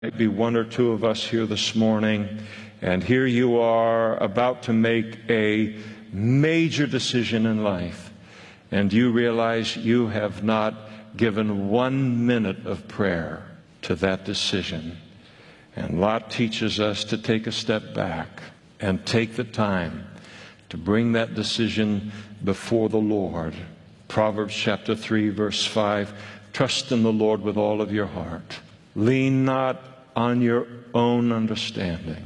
Might be one or two of us here this morning, and here you are about to make a major decision in life, and you realize you have not given 1 minute of prayer to that decision. And Lot teaches us to take a step back and take the time to bring that decision before the Lord. Proverbs chapter 3, verse 5, trust in the Lord with all of your heart. Lean not on your own understanding.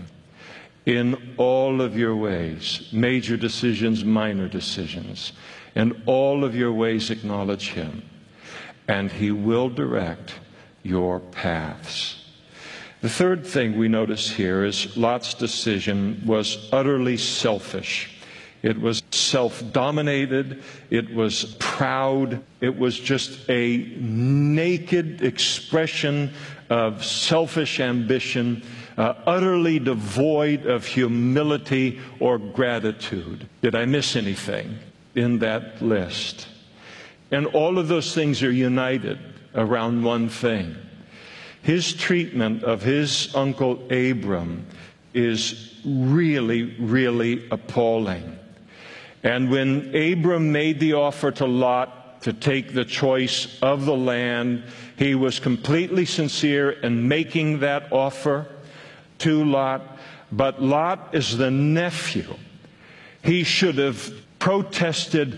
In all of your ways, major decisions, minor decisions, in all of your ways acknowledge Him, and He will direct your paths. The third thing we notice here is Lot's decision was utterly selfish. It was self-dominated. It was proud. It was just a naked expression of selfish ambition, utterly devoid of humility or gratitude. Did I miss anything in that list? And all of those things are united around one thing. His treatment of his uncle Abram is really, really appalling. And when Abram made the offer to Lot to take the choice of the land, he was completely sincere in making that offer to Lot. But Lot is the nephew. He should have protested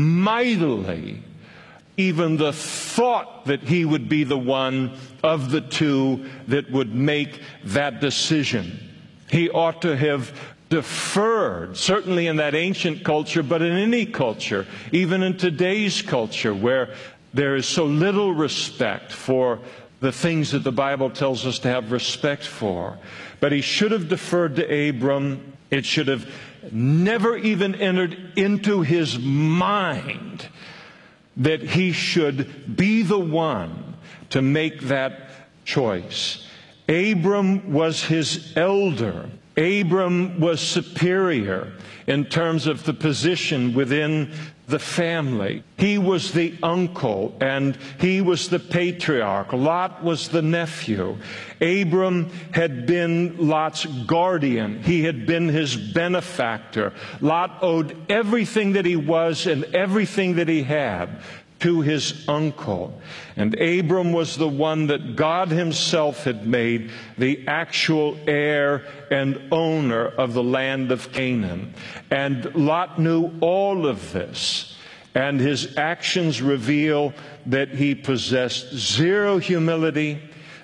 mightily even the thought that he would be the one of the two that would make that decision. He ought to have deferred, certainly in that ancient culture, but in any culture, even in today's culture, where there is so little respect for the things that the Bible tells us to have respect for. But he should have deferred to Abram. It should have never even entered into his mind that he should be the one to make that choice. Abram was his elder. Abram was superior in terms of the position within the family. He was the uncle and he was the patriarch. Lot was the nephew. Abram had been Lot's guardian. He had been his benefactor. Lot owed everything that he was and everything that he had to his uncle. And Abram was the one that God Himself had made the actual heir and owner of the land of Canaan. And Lot knew all of this. And his actions reveal that he possessed zero humility,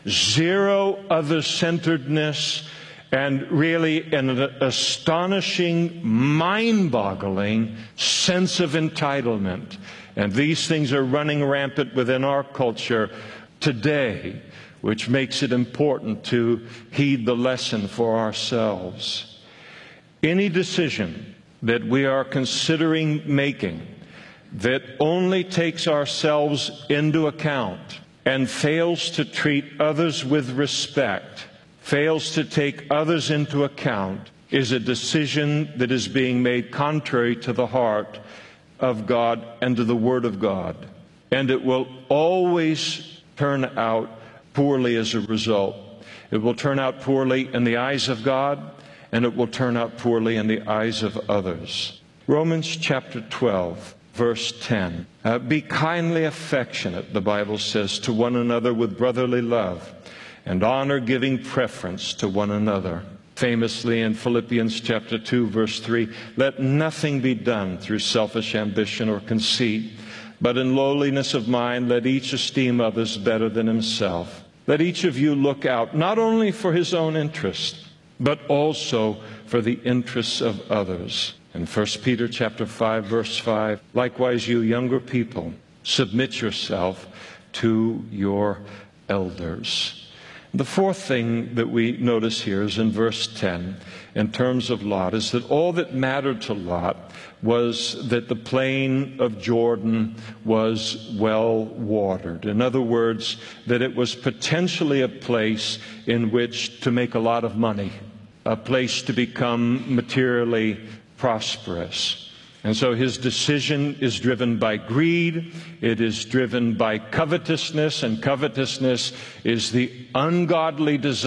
zero other-centeredness, and really an astonishing, mind-boggling sense of entitlement. And these things are running rampant within our culture today, which makes it important to heed the lesson for ourselves. Any decision that we are considering making that only takes ourselves into account and fails to treat others with respect, fails to take others into account, is a decision that is being made contrary to the heart of God and to the Word of God. And it will always turn out poorly as a result. It will turn out poorly in the eyes of God, and it will turn out poorly in the eyes of others. Romans chapter 12, verse 10. Be kindly affectionate, the Bible says, to one another with brotherly love, and honor, giving preference to one another. Famously in Philippians chapter 2, verse 3, let nothing be done through selfish ambition or conceit, but in lowliness of mind let each esteem others better than himself. Let each of you look out not only for his own interest, but also for the interests of others. In 1 Peter chapter 5, verse 5, likewise you younger people, submit yourself to your elders. The fourth thing that we notice here is in verse 10, in terms of Lot, is that all that mattered to Lot was that the plain of Jordan was well watered. In other words, that it was potentially a place in which to make a lot of money, a place to become materially prosperous. And so his decision is driven by greed. It is driven by covetousness, and covetousness is the ungodly desire